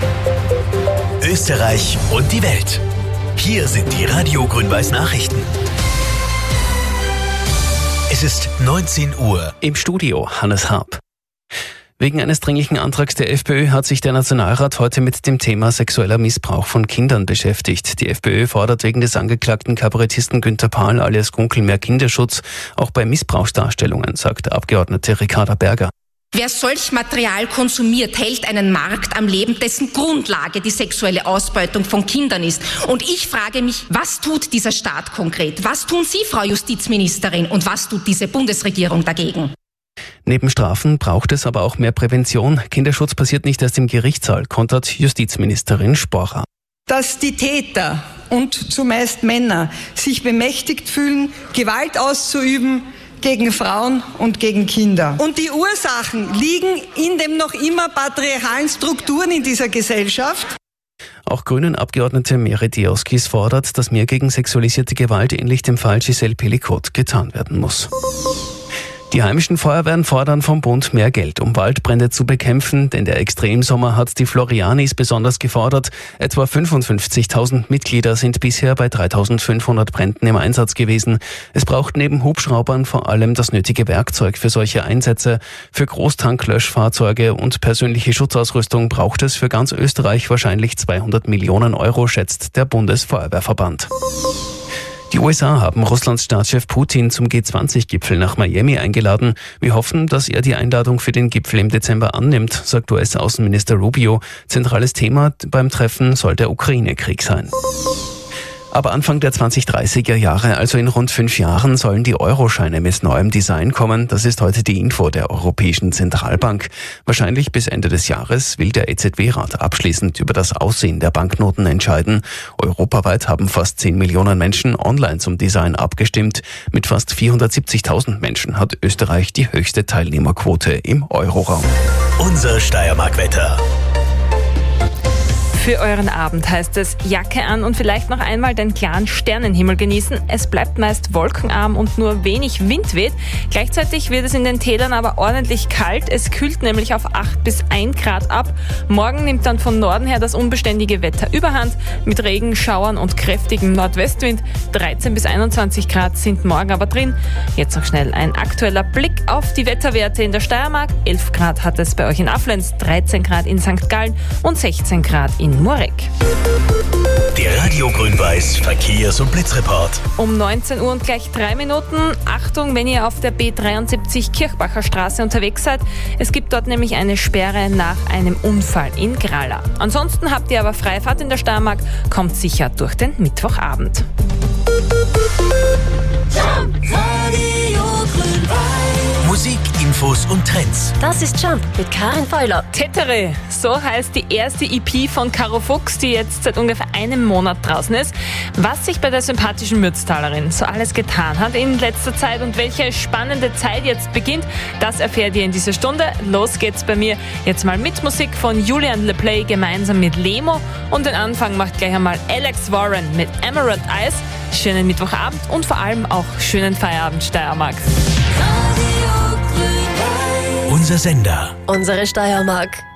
Österreich und die Welt. Hier sind die Radio Grün-Weiß Nachrichten. Es ist 19 Uhr. Im Studio Hannes Harp. Wegen eines dringlichen Antrags der FPÖ hat sich der Nationalrat heute mit dem Thema sexueller Missbrauch von Kindern beschäftigt. Die FPÖ fordert wegen des angeklagten Kabarettisten Günther Pahl alias Gunkel mehr Kinderschutz, auch bei Missbrauchsdarstellungen, sagt der Abgeordnete Ricarda Berger. Wer solch Material konsumiert, hält einen Markt am Leben, dessen Grundlage die sexuelle Ausbeutung von Kindern ist. Und ich frage mich, was tut dieser Staat konkret? Was tun Sie, Frau Justizministerin, und was tut diese Bundesregierung dagegen? Neben Strafen braucht es aber auch mehr Prävention. Kinderschutz passiert nicht erst im Gerichtssaal, kontert Justizministerin Sporra. Dass die Täter und zumeist Männer sich bemächtigt fühlen, Gewalt auszuüben gegen Frauen und gegen Kinder. Und die Ursachen liegen in den noch immer patriarchalen Strukturen in dieser Gesellschaft. Auch Grünen-Abgeordnete Meret Dioskis fordert, dass mehr gegen sexualisierte Gewalt ähnlich dem Fall Giselle Pelicot getan werden muss. Die heimischen Feuerwehren fordern vom Bund mehr Geld, um Waldbrände zu bekämpfen, denn der Extremsommer hat die Florianis besonders gefordert. Etwa 55.000 Mitglieder sind bisher bei 3.500 Bränden im Einsatz gewesen. Es braucht neben Hubschraubern vor allem das nötige Werkzeug für solche Einsätze. Für Großtanklöschfahrzeuge und persönliche Schutzausrüstung braucht es für ganz Österreich wahrscheinlich 200 Millionen Euro, schätzt der Bundesfeuerwehrverband. Die USA haben Russlands Staatschef Putin zum G20-Gipfel nach Miami eingeladen. Wir hoffen, dass er die Einladung für den Gipfel im Dezember annimmt, sagt US-Außenminister Rubio. Zentrales Thema beim Treffen soll der Ukraine-Krieg sein. Aber Anfang der 2030er Jahre, also in rund 5 Jahren, sollen die Euroscheine mit neuem Design kommen. Das ist heute die Info der Europäischen Zentralbank. Wahrscheinlich bis Ende des Jahres will der EZB-Rat abschließend über das Aussehen der Banknoten entscheiden. Europaweit haben fast 10 Millionen Menschen online zum Design abgestimmt. Mit fast 470.000 Menschen hat Österreich die höchste Teilnehmerquote im Euroraum. Unser Steiermark-Wetter. Für euren Abend heißt es Jacke an und vielleicht noch einmal den klaren Sternenhimmel genießen. Es bleibt meist wolkenarm und nur wenig Wind weht. Gleichzeitig wird es in den Tälern aber ordentlich kalt. Es kühlt nämlich auf 8 bis 1 Grad ab. Morgen nimmt dann von Norden her das unbeständige Wetter überhand mit Regen, Schauern und kräftigem Nordwestwind. 13 bis 21 Grad sind morgen aber drin. Jetzt noch schnell ein aktueller Blick auf die Wetterwerte in der Steiermark. 11 Grad hat es bei euch in Afflenz, 13 Grad in St. Gallen und 16 Grad in Murek. Der Radio Grün-Weiß Verkehrs- und Blitzreport. Um 19 Uhr und gleich 3 Minuten. Achtung, wenn ihr auf der B73 Kirchbacher Straße unterwegs seid. Es gibt dort nämlich eine Sperre nach einem Unfall in Grala. Ansonsten habt ihr aber freie Fahrt in der Steiermark. Kommt sicher durch den Mittwochabend. Musik, Infos und Trends. Das ist Jump mit Karin Feuler. Tetere, so heißt die erste EP von Caro Fuchs, die jetzt seit ungefähr einem Monat draußen ist. Was sich bei der sympathischen Mürztalerin so alles getan hat in letzter Zeit und welche spannende Zeit jetzt beginnt, das erfährt ihr in dieser Stunde. Los geht's bei mir jetzt mal mit Musik von Julian LePlay gemeinsam mit Lemo und den Anfang macht gleich einmal Alex Warren mit Emerald Eyes. Schönen Mittwochabend und vor allem auch schönen Feierabend Steiermark. Unser Sender. Unsere Steiermark.